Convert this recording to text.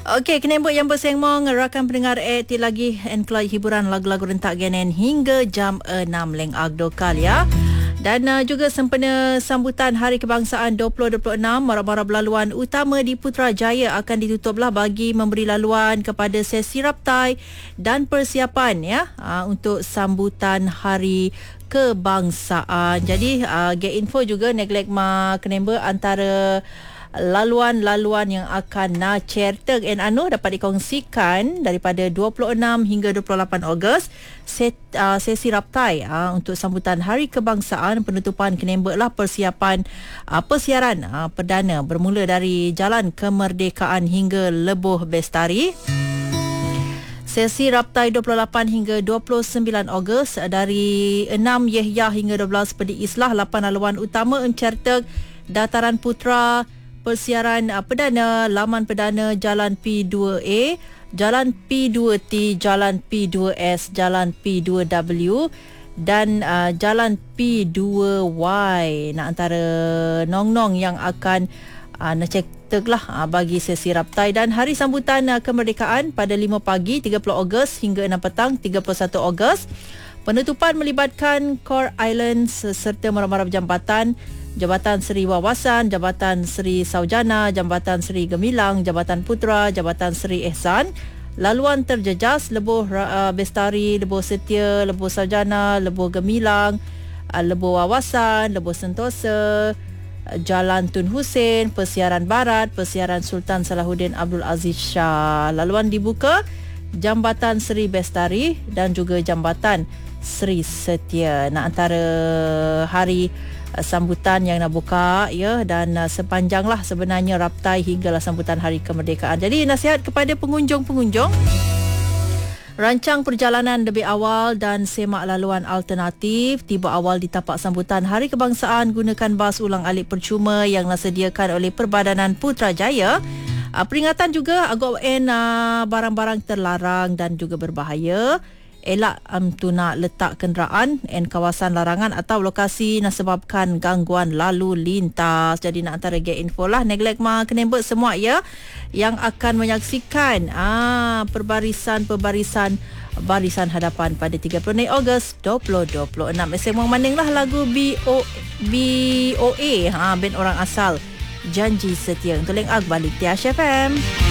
Okey, kena buat yang bersengmong rakan pendengar lagi enklai hiburan lagu-lagu rentak GNN hingga jam 6 leng agdokal ya. Dan juga sempena sambutan Hari Kebangsaan 2026, mara-mara berlaluan utama di Putrajaya akan ditutuplah bagi memberi laluan kepada sesi raptai dan persiapan ya untuk sambutan Hari Kebangsaan. Jadi get info juga neglect ma kenemba antara laluan-laluan yang akan certek and dapat dikongsikan daripada 26 hingga 28 Ogos sesi raptai untuk sambutan Hari Kebangsaan. Penutupan kenemba lah persiapan persiaran perdana bermula dari Jalan Kemerdekaan hingga Lebuh Bestari. Sesi raptai 28 hingga 29 Ogos dari 6 Yehyah hingga 12 Pedi Islah. 8 laluan utama mencertek Dataran Putra, persiaran perdana, laman perdana, Jalan P2A, Jalan P2T, Jalan P2S, Jalan P2W dan Jalan P2Y. Antara nong-nong yang akan ceteklah bagi sesi raptai. Dan hari sambutan kemerdekaan pada 5 pagi 30 Ogos hingga 6 petang 31 Ogos. Penutupan melibatkan Core Islands serta mara-mara jambatan, Jabatan Seri Wawasan, Jabatan Seri Saujana, Jabatan Seri Gemilang, Jabatan Putra, Jabatan Seri Ehsan. Laluan terjejas Lebuh Bestari, Lebuh Setia, Lebuh Saujana, Lebuh Gemilang, Lebuh Wawasan, Lebuh Sentosa, Jalan Tun Hussein, Persiaran Barat, Persiaran Sultan Salahuddin Abdul Aziz Shah. Laluan dibuka Jambatan Seri Bestari dan juga Jambatan Seri Setia. Antara hari sambutan yang nak buka ya, dan sepanjanglah sebenarnya raptai hinggalah sambutan Hari Kemerdekaan. Jadi nasihat kepada pengunjung-pengunjung, rancang perjalanan lebih awal dan semak laluan alternatif. Tiba awal di tapak sambutan Hari Kebangsaan, gunakan bas ulang alik percuma yang disediakan oleh Perbadanan Putrajaya. Peringatan juga agak barang-barang terlarang dan juga berbahaya. Elak tu nak letak kenderaan dan kawasan larangan atau lokasi nak sebabkan gangguan lalu lintas. Jadi nak antara get info lah, neglect ma kenembek semua ya yang akan menyaksikan barisan hadapan pada 30 Ogos 2026. Semua maning lah lagu BOA band orang asal Janji Setia untuk Leng Ag balik Tiash FM.